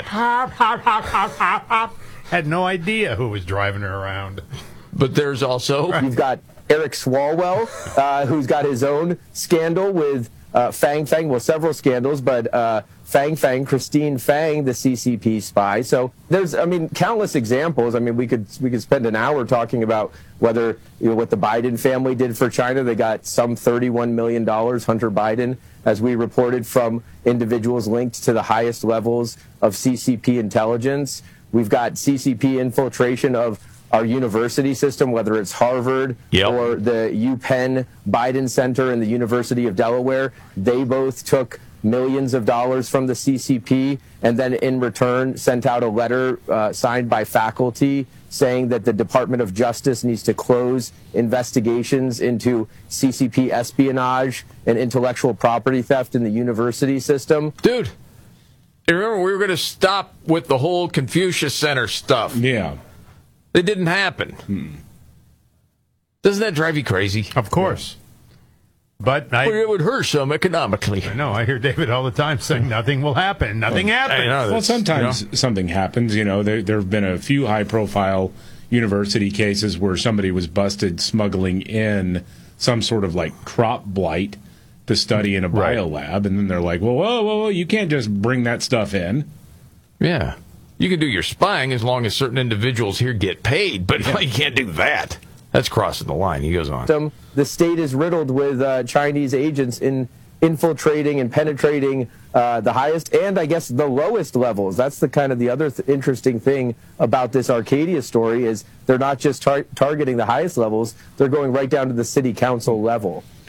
Had no idea who was driving her around. But there's also... You've got Eric Swalwell, who's got his own scandal with Fang Fang. Well, several scandals, but Fang Fang, Christine Fang, the CCP spy. So there's, countless examples. We could spend an hour talking about whether, what the Biden family did for China. They got some $31 million, Hunter Biden, as we reported, from individuals linked to the highest levels of CCP intelligence. We've got CCP infiltration of our university system, whether it's Harvard or the UPenn Biden Center and the University of Delaware. They both took millions of dollars from the CCP, and then in return sent out a letter signed by faculty saying that the Department of Justice needs to close investigations into CCP espionage and intellectual property theft in the university system. Dude, remember we were going to stop with the whole Confucius Center stuff. Yeah. It didn't happen. Doesn't that drive you crazy? Of course. But it would hurt some economically. I know. I hear David all the time saying nothing will happen. Nothing happens. Well, sometimes something happens. You know, there have been a few high-profile university cases where somebody was busted smuggling in some sort of like crop blight to study in a biolab, and then they're like, "Well, whoa, you can't just bring that stuff in." Yeah, you can do your spying as long as certain individuals here get paid, but you can't do that. That's crossing the line. He goes on. The state is riddled with Chinese agents infiltrating and penetrating the highest and, I guess, the lowest levels. That's the other interesting thing about this Arcadia story is they're not just targeting the highest levels, they're going right down to the city council level.